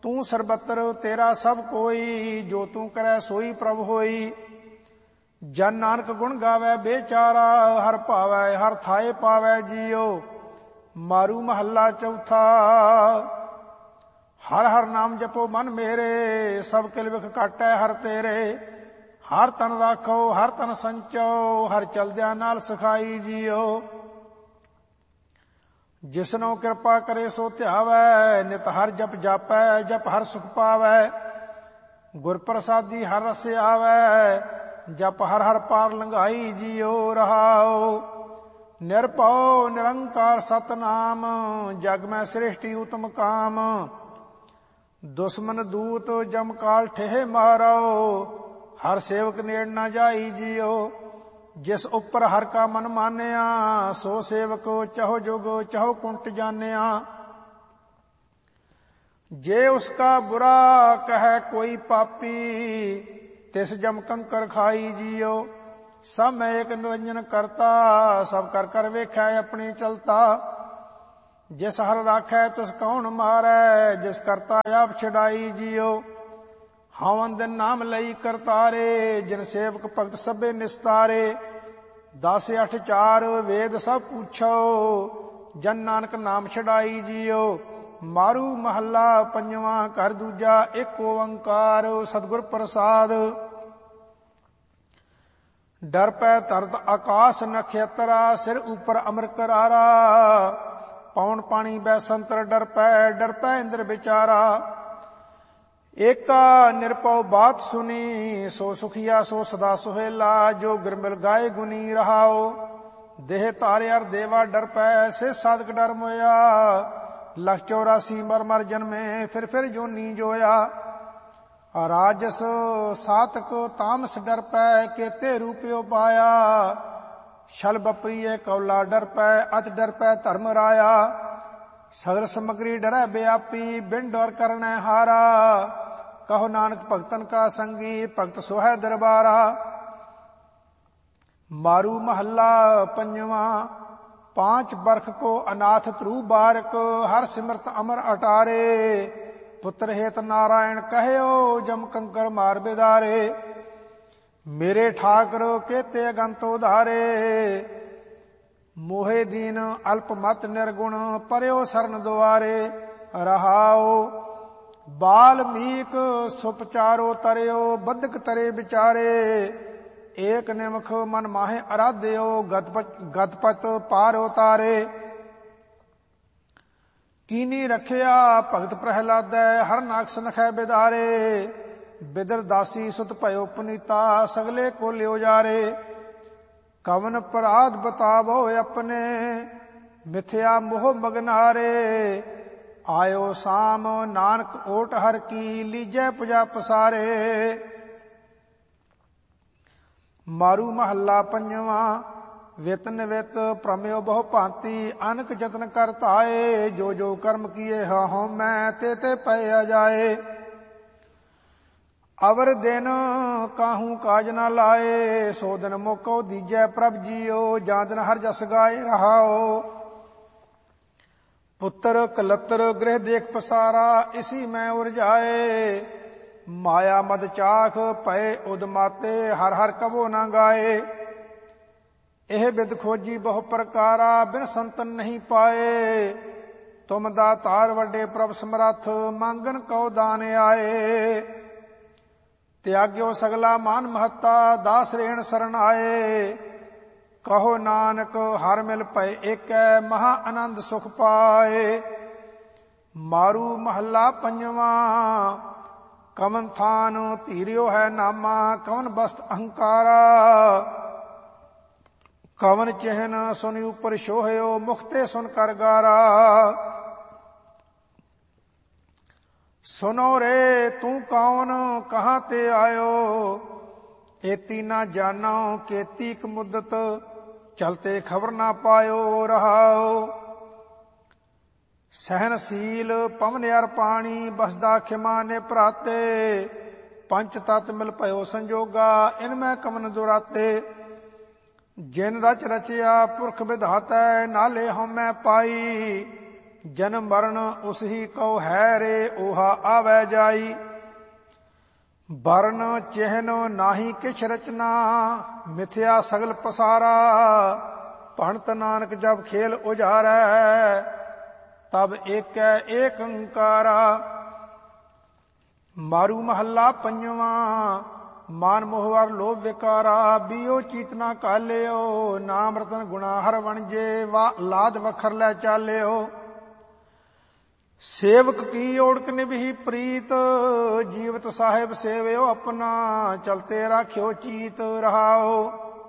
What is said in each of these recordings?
ਤੂੰ ਸਰਬੱਤਰ ਤੇਰਾ ਸਭ ਕੋਈ, ਜੋ ਤੂੰ ਕਰੈ ਸੋਈ ਪ੍ਰਭ ਹੋਈ। ਜਨ ਨਾਨਕ ਗੁਣ ਗਾਵੈ ਬੇਚਾਰਾ, ਹਰ ਭਾਵੈ ਹਰ ਥਾਏ ਪਾਵੈ ਜੀਉ। ਮਾਰੂ ਮਹੱਲਾ ਚੌਥਾ। ਹਰ ਹਰ ਨਾਮ ਜਪੋ ਮਨ ਮੇਰੇ, ਸਭ ਕਿਲ ਵਿਖ ਕਾਟੈ ਹਰ ਤੇਰੇ। ਹਰ ਤਨ ਰਾਖੋ ਹਰ ਤਨ ਸੰਚੋ, ਹਰ ਚਲਦਿਆਂ ਨਾਲ ਸਖਾਈ ਜੀਉ। ਜਿਸਨੋ ਕਿਰਪਾ ਕਰੇ ਸੋ ਧਿਆਵੈ, ਨਿਤ ਹਰ ਜਪ ਜਾਪੈ, ਜਪ ਹਰ ਸੁਖ ਪਾਵੈ। ਗੁਰ ਪ੍ਰਸਾਦੀ ਹਰ ਰਸ ਆਵੈ, ਜਪ ਹਰ ਹਰ ਪਾਰ ਲੰਘਾਈ ਜੀਉ। ਰਹਾਉ ਨਿਰਭਉ ਨਿਰੰਕਾਰ ਸਤਨਾਮ, ਜਗ ਮੈਂ ਸ੍ਰਿਸ਼ਟੀ ਉਤਮ ਕਾਮ। ਦੁਸ਼ਮਨ ਦੂਤ ਜਮ ਕਾਲ ਠੇਹ ਮਾਰੋ, ਹਰ ਸੇਵਕ ਨੇੜ ਨਾ ਜਾਈ ਜੀਉ। ਜਿਸ ਉੱਪਰ ਹਰ ਕਾ ਮਨ ਮਾਨਿਆ, ਸੋ ਸੇਵਕ ਚਹੁ ਜੁਗ ਚਹੁ ਕੁੰਟ ਜਾਣਿਆ। ਜੇ ਉਸਕਾ ਬੁਰਾ ਕਹੈ ਕੋਈ ਪਾਪੀ, ਤਿਸ ਜਮ ਕੰਕਰ ਖਾਈ ਜੀਉ। ਸਭ ਮੈਂ ਏਕ ਨਿਰੰਜਨ ਕਰਤਾ, ਸਭ ਕਰ ਕਰ ਵੇਖੈ ਆਪਣੀ ਚਲਤਾ। ਜਿਸ ਹਰ ਰਾਖੈ ਤਿਸ ਕੌਣ ਮਾਰੈ, ਜਿਸ ਕਰਤਾ ਆਪ ਛਡਾਈ ਜੀਉ। ਹਵਨ ਦਿਨ ਨਾਮ ਲਈ ਕਰਤਾਰੇ, ਜਿਨ ਸੇਵਕ ਭਗਤ ਸਭੇ ਨਿਸਤਾਰੇ। 10 8 4 ਵੇਦ ਸਭ ਪੁੱਛੋ, ਜਨ ਨਾਨਕ ਨਾਮ ਛਡਾਈ ਜੀਉ। ਮਾਰੂ ਮਹੱਲਾ ਪੰਜਵਾਂ। ਘਰ ਦੂਜਾ। ਇੱਕ ਓੰਕਾਰ ਸਤਿਗੁਰ ਪ੍ਰਸਾਦ। ਡਰ ਪੈ ਧਰਤ ਆਕਾਸ ਨਖੇਤਰਾ, ਸਿਰ ਉਪਰ ਅਮਰ ਕਰਾਰਾ। ਪੌਣ ਪਾਣੀ ਬੈ ਸੰਤਰ ਡਰ ਪੈ ਇੰਦਰ ਵਿਚਾਰਾ। ਏਕਾ ਨਿਰਭਉ ਬਾਤ ਸੁਨੀ, ਸੋ ਸੁਖੀਆ ਸੋ ਸਦਾ ਸੁਹੇਲਾ। ਜੋ ਗੁਰਮਿਲ ਗਾਏ ਗੁਨੀ ਰਹਾਉ, ਦੇਹ ਧਾਰਿ ਅਰ ਦੇਵਾ ਡਰ ਪੈ। ਸੇ ਸਾਧਕ ਡਰ ਮੋਇਆ, ਲੱਖ 84 ਮਰ ਮਰ ਜਨਮੇ, ਫਿਰ ਜੋਨੀ ਜੋਇਆ। ਰਾਜਸ ਸਾਤਕ ਤਾਮਸ ਡਰ ਪੈ, ਕੇਤੇ ਰੂਪਿਓ ਪਾਇਆ। ਛਲ ਬਪਰੀਏ ਕੌਲਾ ਡਰ ਪੈ, ਅਤ ਡਰ ਪੈ ਧਰਮ ਰਾਇਆ। ਸਗਲ ਸਮਗਰੀ ਡਰੈ ਬਿਆਪੀ, ਬਿਨ ਡਰ ਕਰਨੈ ਹਾਰਾ। ਕਹੋ ਨਾਨਕ ਭਗਤਨ ਕਾ ਸੰਗੀ, ਭਗਤ ਸੋਹੈ ਦਰਬਾਰਾ। ਮਾਰੂ ਮਹੱਲਾ ਪੰਜਵਾਂ। 5 ਬਰਖ ਕੋ ਅਨਾਥ ਧਰੂ ਬਾਰਕ, ਹਰ ਸਿਮਰਤ ਅਮਰ ਅਟਾਰੇ। ਪੁੱਤਰ ਹੇਤ ਨਾਰਾਇਣ ਕਹਿਓ, ਜਮ ਕੰਕਰ ਮਾਰ ਬਿਦਾਰੇ। ਮੇਰੇ ਠਾਕਰ ਕੇਤੇ ਅਗੰਤ ਉਧਾਰੇ। ਮੋਹੇ ਦੀਨ ਅਲਪ ਮਤ ਨਿਰਗੁਣ, ਪਰਿਓ ਸਰਨ ਦੁਆਰੇ। ਰਹਾਉ ਬਾਲਮੀਕ ਸੁਪਚਾਰੋ ਤਰਿਓ, ਬੱਧਕ ਤਰੇ ਵਿਚਾਰੇ। ਏਕ ਨਿਮਖ ਮਨ ਮਾਹੇ ਅਰਾਧਿਓ, ਗਤਪਤ ਪਾਰ ਉਤਾਰੇ। ਕੀਨੀ ਰਖਿਆ ਭਗਤ ਪ੍ਰਹਿਲਾਦੈ, ਹਰ ਨਾਕ ਸਨਖੈ ਬਿਦਾਰੇ। ਬਿਦਰ ਦਾਸੀ ਸੁਤ ਭਇਓ ਪੁਨੀਤਾ, ਸਗਲੇ ਕੋ ਲਿਓ ਜਾਰੇ। ਕਵਨ ਪਰਾਧ ਬਤਾਵੋ ਆਪਣੇ, ਮਿਥਿਆ ਮੋਹ ਮਗਨਾਰੇ। ਆਇਓ ਸਾਮ ਨਾਨਕ ਓਟ ਹਰ ਕੀ, ਲੀਜੈ ਪੁਜਾ ਪਸਾਰੇ। ਮਾਰੂ ਮਹੱਲਾ ਪੰਜਵਾਂ। ਵਿਤ ਨਿਵਿਤ ਪ੍ਰਮਿਓ ਬਹੁ ਭਾਂਤੀ, ਅਨਕ ਜਤਨ ਕਰ ਧਾਏ। ਜੋ ਜੋ ਕਰਮ ਕੀਏ ਹਉ ਮੈਂ, ਤੇ ਤੇ ਪਏ ਜਾਏ। ਅਵਰ ਦਿਨ ਕਾਹੂ ਕਾਜ ਨਾ ਲਾਏ, ਸੋ ਦਿਨ ਮੋਕੋ ਦੀਜੈ ਪ੍ਰਭ ਜੀਓ। ਜਾਂ ਦਿਨ ਹਰ ਜਸ ਗਾਏ ਰਹਾਓ। ਪੁੱਤਰ ਕਲੱਤਰ ਗ੍ਰਹਿ ਦੇਖ ਪਸਾਰਾ, ਇਸੀ ਮੈਂ ਉਰਜਾਏ। ਮਾਇਆ ਮਦ ਚਾਖ ਪਏ ਉਦਮਾਤੇ, ਹਰ ਹਰ ਕਬੋ ਨਾ ਗਾਏ। ਇਹ ਬਿਦ ਖੋਜੀ ਬਹੁ ਪ੍ਰਕਾਰਾ, ਬਿਨ ਸੰਤਨ ਨਹੀਂ ਪਾਏ। ਤੁਮ ਦਾਤਾਰ ਵੱਡੇ ਪ੍ਰਭ ਸਮਰੱਥ, ਮੰਗਨ ਕਉ ਦਾਨ ਆਏ। ਤਿਆਗਿਓ ਸਗਲਾ ਮਾਨ ਮਹੱਤਾ, ਦਾਸ ਰੇਣ ਸਰਣ ਆਏ। ਕਹੋ ਨਾਨਕ ਹਰ ਮਿਲ ਪਏ ਏਕੈ, ਮਹਾ ਆਨੰਦ ਸੁਖ ਪਾਏ। ਮਾਰੂ ਮਹੱਲਾ ਪੰਜਵਾਂ। ਕਵਨ ਥਾਨ ਧੀਰਿਓ ਹੈ ਨਾਮਾ, ਕਵਨ ਬਸਤ ਅਹੰਕਾਰਾ। ਕਵਨ ਚਿਹਨ ਸੁਨਿ ਉਪਰ ਸ਼ੋਹਿਓ, ਮੁਖਤੇ ਸੁਨ ਕਰ ਗਾਰਾ। ਸੁਨੋ ਰੇ ਤੂੰ ਕੌਣ, ਕਹਾਂ ਤੇ ਆਇਓ। ਏਤੀ ਨਾ ਜਾਨੋ ਕੇਤੀ ਇਕ ਮੁੱਦਤ, ਚਲਤੇ ਖਬਰ ਨਾ ਪਾਇਓ। ਰਹਾਉ ਸਹਿਨਸ਼ੀਲ ਪਵਨ ਅਰ ਪਾਣੀ, ਬਸਦਾ ਖਿਮਾ ਨੇ ਭਰਾਤੇ। ਪੰਚ ਤਤ ਮਿਲ ਭਇਓ ਸੰਜੋਗਾ, ਇਨ ਮੈਂ ਕਵਨ ਦੁਰਾਤੇ। ਜਿਨ ਰਚ ਰਚਿਆ ਪੁਰਖ ਵਿਧਾਤੈ, ਨਾਲੇ ਹਉਮੈ ਪਾਈ। ਜਨਮ ਮਰਨ ਉਸ ਹੀ ਕਉ ਹੈ ਰੇ, ਓਹਾ ਆਵੈ ਜਾਈ। ਵਰਨ ਚਿਹਨ ਨਾਹੀ ਕਿਛ ਰਚਨਾ, ਮਿਥਿਆ ਸਗਲ ਪਸਾਰਾ। ਭਣਤ ਨਾਨਕ ਜਬ ਖੇਲ ਉਜਾਰੈ, ਤਬ ਏਕੈ ਏਕ ਓੰਕਾਰਾ। ਮਾਰੂ ਮਹੱਲਾ ਪੰਜਵਾਂ। ਮਾਨ ਮੋਹਵਰ ਲੋਭ ਵਿਕਾਰਾ, ਬੀਓ ਚੀਤ ਨਾ ਕਾਲਿਓ। ਨਾਮ ਰਤਨ ਗੁਣਾ ਹਰ ਵਣਜੇ, ਲਾਦ ਵਖਰ ਲੈ ਚਾਲਿਓ। ਸੇਵਕ ਕੀ ਓੜਕ ਨਿਭੀ ਪ੍ਰੀਤ, ਜੀਵਤ ਸਾਹਿਬ ਸੇਵਿਓ ਆਪਣਾ। ਚਲਤੇ ਰਾਖਿਓ ਚੀਤ ਰਹਾਓ।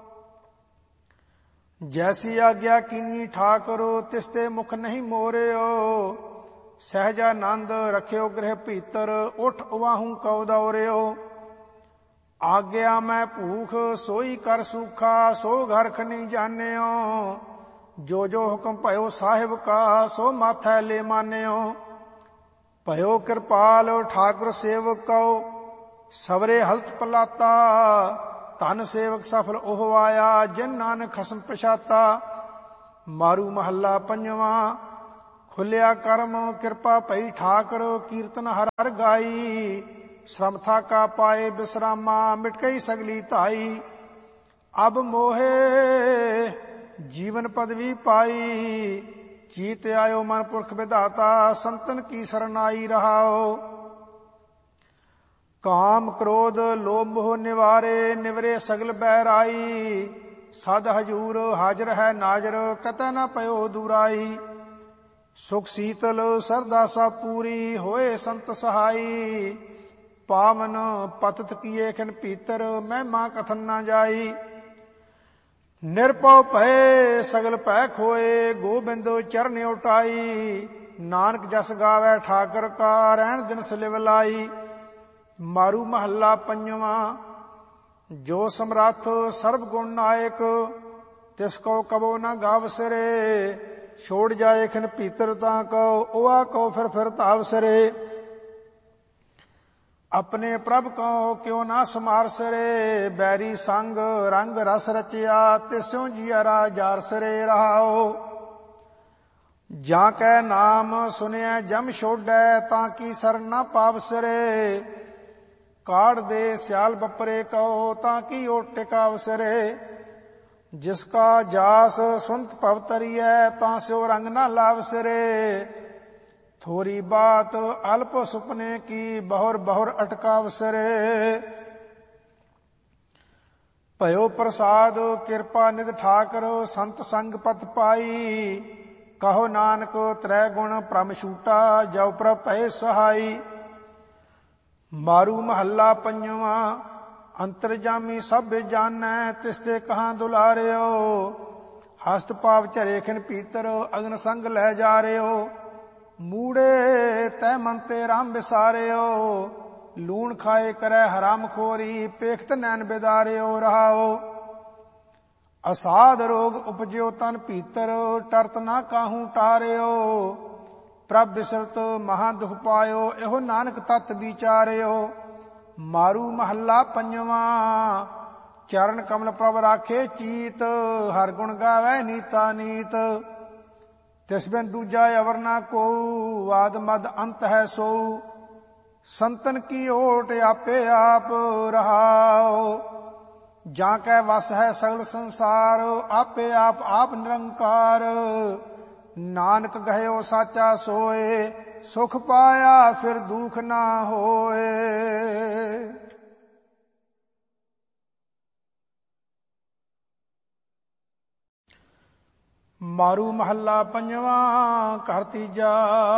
ਜੈਸੀ ਆਗਿਆ ਕੀਨੀ ਠਾਕੁਰ, ਤਿਸਤੇ ਮੁਖ ਨਹੀਂ ਮੋਰਿਓ। ਸਹਿਜਾਨੰਦ ਰਖਿਓ ਗ੍ਰਹਿ ਭੀਤਰ, ਉਠ ਉਵਾਹੂ ਕਉ ਦੌਰਿਓ। ਆਗਿਆ ਮੈਂ ਭੂਖ ਸੋਈ ਕਰ ਸੂਖਾ, ਸੋ ਘਰਖ ਨਹੀਂ ਜਾਣਿਓ। ਜੋ ਜੋ ਹੁਕਮ ਭਇਓ ਸਾਹਿਬ ਕਾ, ਸੋ ਮਾਥੈ ਲੈ ਮਾਨਿਓ। ਭਇਓ ਕਿਰਪਾਲ ਠਾਕੁਰ ਸੇਵਕ ਕਉ, ਸਵਰੇ ਹਲਤ ਪਲਾਤਾ। ਧਨ ਸੇਵਕ ਸਫਲ ਉਹ ਆਇਆ, ਜਿਨ ਨਾਨਕ ਖਸਮ ਪਛਾਤਾ। ਮਾਰੂ ਮਹੱਲਾ ਪੰਜਵਾਂ। ਖੁੱਲਿਆ ਕਰਮ ਕਿਰਪਾ ਭਈ ਠਾਕੁਰ, ਕੀਰਤਨ ਹਰ ਹਰ ਗਾਈ। ਸ਼ਰਮ ਥਾਕਾ ਪਾਏ ਬਿਸਰਾਮਾ, ਮਿਟ ਗਈ ਸਗਲੀ ਧਾਈ। ਅਬ ਮੋਹੇ ਜੀਵਨ ਪਦਵੀ ਪਾਈ, ਚੀਤ ਆਇਓ ਮਨ ਪੁਰਖ ਵਿਧਾਤਾ। ਸੰਤਨ ਕੀ ਸਰਨਾਈ ਰਹਾਓ। ਕਾਮ ਕ੍ਰੋਧ ਲੋਭ ਮੋਹ ਨਿਵਾਰੇ, ਨਿਵਰੇ ਸਗਲ ਬਹਿਰਾਈ। ਸਦ ਹਜੂਰ ਹਾਜ਼ਰ ਹੈ ਨਾਜ਼ਰ, ਕਤੈ ਨਾ ਪਇਓ ਦੂਰਾਈ। ਸੁਖ ਸੀਤਲ ਸਰਦਾ ਸਾ ਪੂਰੀ, ਹੋਏ ਸੰਤ ਸਹਾਈ। ਪਾਵਨ ਪਤਤ ਕੀਏ ਖਿਨ ਭੀਤਰ, ਮਹਿਮਾ ਕਥਨ ਨਾ ਜਾਈ। ਨਿਰਭਉ ਭਏ ਸਗਲ ਭੈ ਖੋਏ, ਗੋਬਿੰਦ ਚਰਨ ਉਟਾਈ। ਨਾਨਕ ਜਸ ਗਾਵੈ ਠਾਕਰ ਕਾ, ਰਹਿਣ ਦਿਨ ਸਲਿਵ ਲਾਈ। ਮਾਰੂ ਮਹੱਲਾ ਪੰਜਵਾਂ। ਜੋ ਸਮਰੱਥ ਸਰਬ ਗੁਣ ਨਾਇਕ, ਤਿਸ ਕੋ ਕਬੋ ਨਾ ਗਾਵ ਸਿਰੇ। ਛੋੜ ਜਾਏ ਖਿਨ ਭੀਤਰ ਤਾਂ ਕਉ, ਉਆ ਕਉ ਫਿਰ ਧਾਵ ਸਿਰੇ। ਆਪਣੇ ਪ੍ਰਭ ਕਉ ਕਿਉ ਨਾ ਸਮਾਰ ਸਿਰੇ। ਬੈਰੀ ਸੰਗ ਰੰਗ ਰਸ ਰਚਿਆ, ਤਿਸਿਉ ਜੀਅਰਾ ਜਾਰ ਸਿਰੇ ਰਹਾਓ। ਜਾਂ ਕੈ ਨਾਮ ਸੁਨਿਐ ਜਮ ਛੋਡੈ, ਤਾਂ ਕੀ ਸਰ ਨਾ ਪਾਵ ਸਿਰੇ। ਕਾੜ ਦੇ ਸਿਆਲ ਬਪਰੇ ਕਉ, ਤਾਂ ਕੀ ਓਟ ਟਿਕਾਵ ਸਿਰੇ। ਜਿਸ ਕਾ ਜਾਸ ਸੁਨਤ ਭਵ ਤਰੀਐ, ਤਾਂ ਸਿਓ ਰੰਗ ਨਾ ਲਾਵ ਸਿਰੇ। ਥੋਰੀ ਬਾਤ ਅਲਪ ਸੁਪਨੇ ਕੀ, ਬਹੁਰ ਬਹੁਰ ਅਟਕਾਵ ਸਿਰੇ। ਭਇਓ ਪ੍ਰਸਾਦ ਕਿਰਪਾ ਨਿਧ ਠਾਕਰ, ਸੰਤ ਸੰਗ ਪਤ ਪਾਈ। ਕਹੋ ਨਾਨਕ ਤ੍ਰੈ ਗੁਣ ਭ੍ਰਮ ਛੂਟਾ, ਜਉ ਪ੍ਰਭ ਭਏ ਸਹਾਈ। ਮਾਰੂ ਮਹੱਲਾ ਪੰਜਵਾਂ। ਅੰਤਰਜਾਮੀ ਸਭ ਜਾਣੈ, ਤਿਸਤੇ ਕਹਾਂ ਦੁਲਾਰਿਓ। ਹਸਤ ਪਾਵ ਝਰੇ ਖਿਨ ਭੀਤਰ, ਅਗਨ ਸੰਗ ਲੈ ਜਾ ਰਿਓ। ਮੂੜੇ ਤੈ ਮਨ ਤੇ ਰਾਮ ਵਿਸਾਰਿਓ। ਲੂਣ ਖਾਏ ਕਰੈ ਹਰਾਮ ਖੋਰੀ, ਪੇਖਤ ਨੈਣ ਬਿਦਾਰਿਓ ਰਹਾਓ। ਅਸਾਧ ਰੋਗ ਉਪਜਿਓ ਤਨ ਭੀਤਰ, ਟਰਤ ਨਾ ਕਾਹੂ ਟਾਰਿਓ। ਪ੍ਰਭ ਬਿਸਰਤ ਮਹਾ ਦੁਖ ਪਾਇਓ, ਇਹੋ ਨਾਨਕ ਤਤ ਵਿਚਾਰਿਓ। ਮਾਰੂ ਮਹੱਲਾ ਪੰਜਵਾਂ। ਚਰਨ ਕਮਲ ਪ੍ਰਭ ਰਾਖੇ ਚੀਤ, ਹਰ ਗੁਣ ਗਾਵੈ ਨੀਤਾ ਨੀਤ। ਤਿਸ ਬਿਨ ਦੂਜਾ ਅਵਰ ਨਾ ਕੋਊ, ਆਦ ਮਦ ਅੰਤ ਹੈ ਸੋਊ। ਸੰਤਨ ਕੀ ਓਟ ਆਪੇ ਆਪ ਰਹਾਓ। ਜਾਂ ਕੈ ਵਸ ਹੈ ਸਗਲ ਸੰਸਾਰ, ਆਪੇ ਆਪ ਆਪ ਨਿਰੰਕਾਰ। ਨਾਨਕ ਗਹਿਓ ਸਾਚਾ ਸੋਏ, ਸੁਖ ਪਾਇਆ ਫਿਰ ਦੁਖ ਨਾ ਹੋਏ। ਮਾਰੂ ਮਹੱਲਾ ਪੰਜਵਾਂ। ਘਰ ਤੀਜਾ।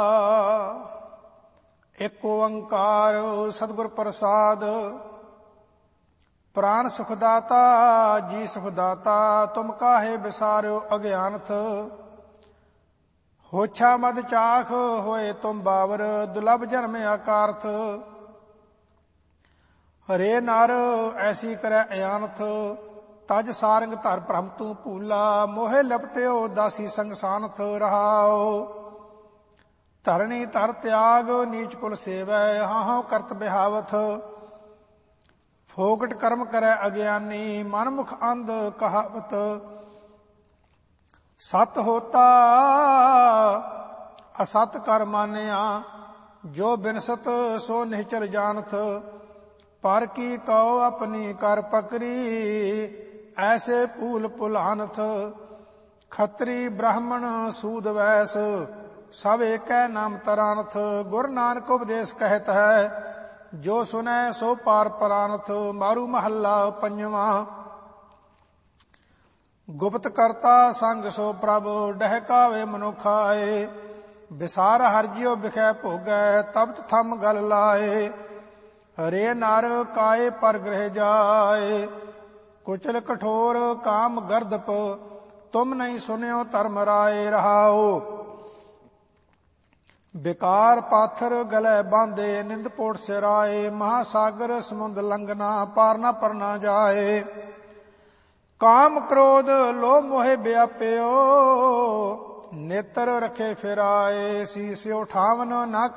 ਏਕ ਓੰਕਾਰ ਸਤਿਗੁਰ ਪ੍ਰਸਾਦ। ਪ੍ਰਾਨ ਸੁਖ ਦਾਤਾ ਜੀ ਸੁਖ ਦਾਤਾ, ਤੁਮ ਕਾਹੇ ਵਿਸਾਰਿਓ ਅਗਿਆਨਥ। ਹੋਛਾ ਮਦ ਚਾਖ ਹੋਏ ਤੁਮ ਬਾਵਰ, ਦੁਲਭ ਜਨਮ ਆਕਾਰਥ। ਹਰੇ ਨਰ ਐਸੀ ਕਰੈ ਅਆਨਥ, ਤਜ ਸਾਰੰਗ ਧਰ ਭ੍ਰਮ ਤੂੰ ਭੂਲਾ। ਮੋਹਿ ਲਪਟਿਓ ਦਾਸੀ ਸੰਗ ਸਾਨਥ ਰਹਾਓ। ਧਰਣੀ ਧਰ ਤਿਆਗ ਨੀਚ ਕੁਲ ਸੇਵੈ, ਹਾਹੋ ਕਰਤ ਬਿਹਾਵਥ। ਫੋਕਟ ਕਰਮ ਕਰੈ ਅਗਿਆਨੀ, ਮਨ ਮੁਖ ਅੰਧ ਕਹਾਵਤ। ਸਤ ਹੋਤਾ असत कर मानिया, जो बिनसत सो निश्चल जानथ। पर की कहो अपनी कर पकरी, ऐसे फूल पुलानथ। खत्री ब्राह्मण सूद वैस, सब एक नाम तरानथ। गुरु नानक उपदेश कहत है, जो सुनै सो पार परानथ। मारू महला पंजवा। गुप्त करता संग सो प्रभ, डहकावे मनुखाए। विसार हर जियो बिखै भोगै, तबत थम गल लाए। हरे नर काए पर गृह जाए, कुचल कठोर काम गर्दप। तुम नहीं सुनियो धर्म राय रहाओ। बेकार पाथर गले बांधे, निंद पोट सिराए। महासागर समुंद लंघना, पार न पर न जाए। काम क्रोध लोभ मोहे व्याप्यो, नेत्र रखे फिराए। शीस उठावन न